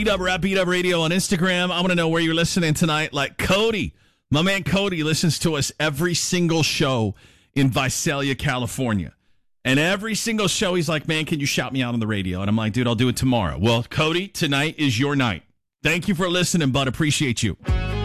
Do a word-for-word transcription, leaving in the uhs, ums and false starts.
Beat Up Rap, Beat Up Radio on Instagram. I want to know where you're listening tonight. Like Cody, my man Cody listens to us every single show in Visalia, California. And every single show, he's like, man, can you shout me out on the radio? And I'm like, dude, I'll do it tomorrow. Well, Cody, tonight is your night. Thank you for listening, bud. Appreciate you.